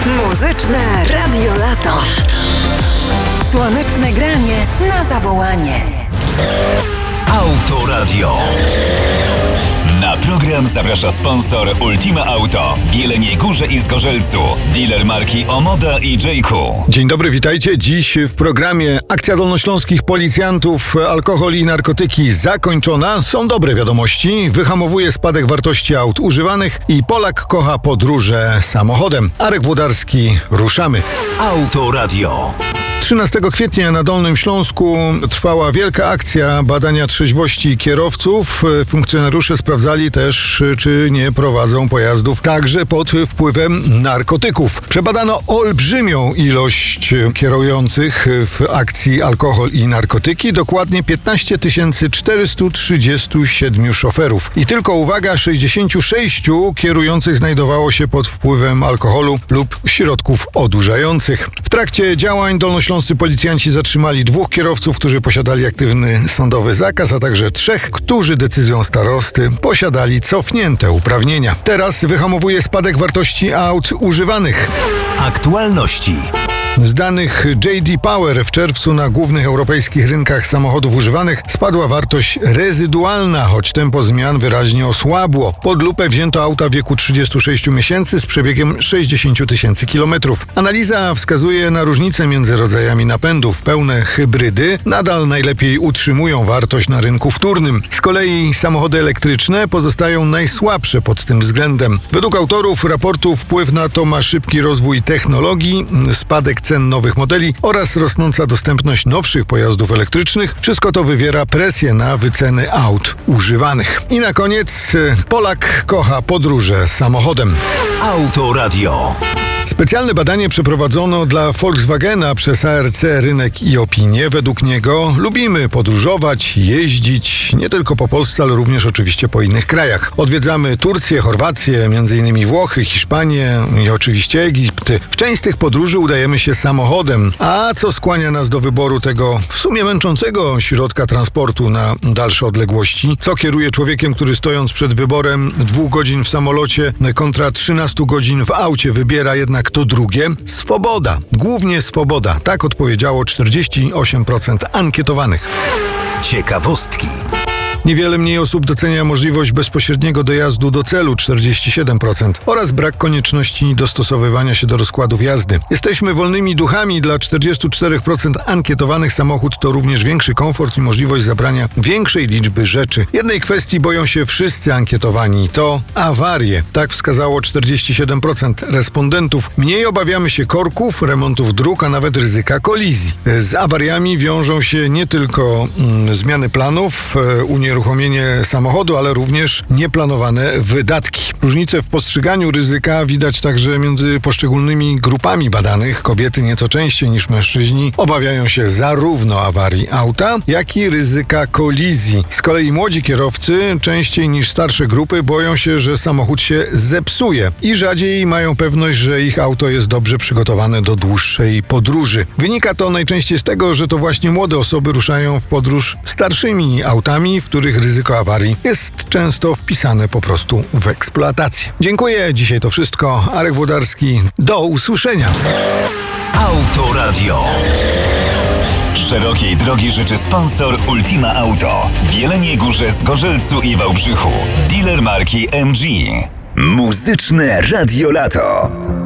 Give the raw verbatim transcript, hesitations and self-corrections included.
Muzyczne Radio Lato. Słoneczne granie na zawołanie. Autoradio. Na program zaprasza sponsor Ultima Auto w Jeleniej Górze i Zgorzelcu, dealer marki Omoda i Jayku. Dzień dobry, witajcie. Dziś w programie akcja dolnośląskich policjantów, alkohol i narkotyki zakończona. Są dobre wiadomości. Wyhamowuje spadek wartości aut używanych i Polak kocha podróże samochodem. Arek Włodarski, ruszamy. Autoradio. trzynastego kwietnia na Dolnym Śląsku trwała wielka akcja badania trzeźwości kierowców. Funkcjonariusze sprawdzali też, czy nie prowadzą pojazdów także pod wpływem narkotyków. Przebadano olbrzymią ilość kierujących w akcji alkohol i narkotyki, dokładnie piętnaście tysięcy czterysta trzydzieści siedem szoferów. I tylko uwaga, sześćdziesiąt sześć kierujących znajdowało się pod wpływem alkoholu lub środków odurzających. W trakcie działań dolnośląscy policjanci zatrzymali dwóch kierowców, którzy posiadali aktywny sądowy zakaz, a także trzech, którzy decyzją starosty posiadali cofnięte uprawnienia. Teraz wyhamowuje spadek wartości aut używanych. Aktualności. Z danych J D Power w czerwcu na głównych europejskich rynkach samochodów używanych spadła wartość rezydualna, choć tempo zmian wyraźnie osłabło. Pod lupę wzięto auta w wieku trzydziestu sześciu miesięcy z przebiegiem sześćdziesiąt tysięcy kilometrów. Analiza wskazuje na różnicę między rodzajami napędów. Pełne hybrydy nadal najlepiej utrzymują wartość na rynku wtórnym. Z kolei samochody elektryczne pozostają najsłabsze pod tym względem. Według autorów raportu wpływ na to ma szybki rozwój technologii, spadek cen nowych modeli oraz rosnąca dostępność nowszych pojazdów elektrycznych. Wszystko to wywiera presję na wyceny aut używanych. I na koniec Polak kocha podróże samochodem. Autoradio. Specjalne badanie przeprowadzono dla Volkswagena przez A R C Rynek i Opinię. Według niego lubimy podróżować, jeździć nie tylko po Polsce, ale również oczywiście po innych krajach. Odwiedzamy Turcję, Chorwację, między innymi Włochy, Hiszpanię i oczywiście Egipt. W część z tych podróży udajemy się samochodem. A co skłania nas do wyboru tego w sumie męczącego środka transportu na dalsze odległości? Co kieruje człowiekiem, który stojąc przed wyborem dwóch godzin w samolocie kontra trzynastu godzin w aucie wybiera jednak Jednak to drugie? Swoboda. Głównie swoboda. Tak odpowiedziało czterdzieści osiem procent ankietowanych. Ciekawostki. Niewiele mniej osób docenia możliwość bezpośredniego dojazdu do celu, czterdzieści siedem procent, oraz brak konieczności dostosowywania się do rozkładów jazdy. Jesteśmy wolnymi duchami. Dla czterdzieści cztery procent ankietowanych samochód to również większy komfort i możliwość zabrania większej liczby rzeczy. Jednej kwestii boją się wszyscy ankietowani. To awarie. Tak wskazało czterdzieści siedem procent respondentów. Mniej obawiamy się korków, remontów dróg, a nawet ryzyka kolizji. Z awariami wiążą się nie tylko mm, zmiany planów, e, unieruchomienie samochodu, ale również nieplanowane wydatki. Różnice w postrzeganiu ryzyka widać także między poszczególnymi grupami badanych. Kobiety nieco częściej niż mężczyźni obawiają się zarówno awarii auta, jak i ryzyka kolizji. Z kolei młodzi kierowcy częściej niż starsze grupy boją się, że samochód się zepsuje i rzadziej mają pewność, że ich auto jest dobrze przygotowane do dłuższej podróży. Wynika to najczęściej z tego, że to właśnie młode osoby ruszają w podróż starszymi autami, w których ryzyko awarii jest często wpisane po prostu w eksploatację. Dziękuję. Dzisiaj to wszystko. Arek Włodarski. Do usłyszenia. Autoradio. Szerokiej drogi życzy sponsor Ultima Auto w Jeleniej Górze, Zgorzelcu i Wałbrzychu. Dealer marki M G. Muzyczne Radio Lato.